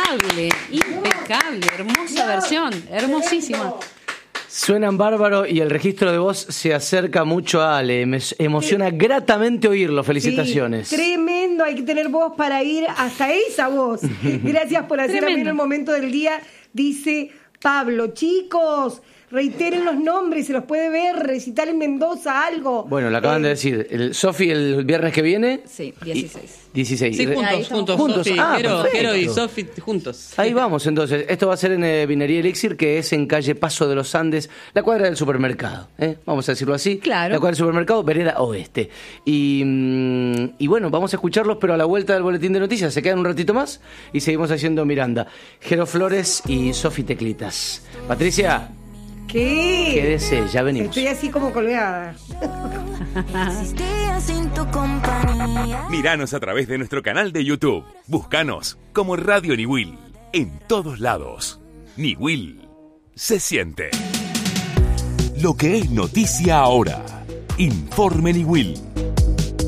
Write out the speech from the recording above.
impecable, hermosa versión, hermosísima. Suenan bárbaro y el registro de voz se acerca mucho a Ale. Me emociona gratamente oírlo. Felicitaciones. Sí, tremendo, hay que tener voz para ir hasta esa voz. Gracias por hacer también el momento del día, dice Pablo. Chicos, reiteren los nombres, se los puede ver, recital en Mendoza, algo. Bueno, lo acaban de decir. Sofi el viernes que viene. Sí, 16. 16. Sí, juntos. Sofi, Jero y Sofi juntos. Ahí vamos, entonces. Esto va a ser en Vinería Elixir, que es en calle Paso de los Andes, la cuadra del supermercado. Vamos a decirlo así. Claro. La cuadra del supermercado, vereda oeste. Y bueno, vamos a escucharlos, pero a la vuelta del boletín de noticias. Se quedan un ratito más y seguimos haciendo Miranda. Jero Flores y Sofi Teclitas. Patricia. ¿Qué? Quédese, ya venimos. Estoy así como colgada. Míranos a través de nuestro canal de YouTube. Búscanos como Radio Niwil. En todos lados. Niwil se siente. Lo que es noticia ahora. Informe Niwil.